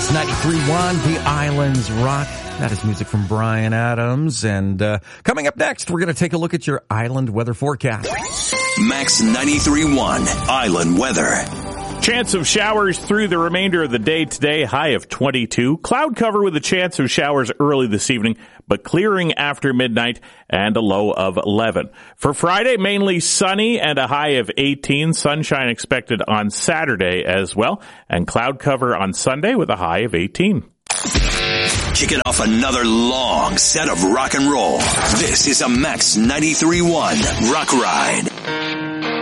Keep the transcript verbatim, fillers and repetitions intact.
Max ninety-three point one, The Islands Rock. That is music from Bryan Adams. And uh, coming up next, we're going to take a look at your island weather forecast. Max ninety-three point one, Island Weather. Chance of showers through the remainder of the day today, high of twenty-two. Cloud cover with a chance of showers early this evening, but clearing after midnight and a low of eleven. For Friday, mainly sunny and a high of eighteen. Sunshine expected on Saturday as well, and cloud cover on Sunday with a high of eighteen. Kicking off another long set of rock and roll. This is a Max ninety-three point one Rock Ride.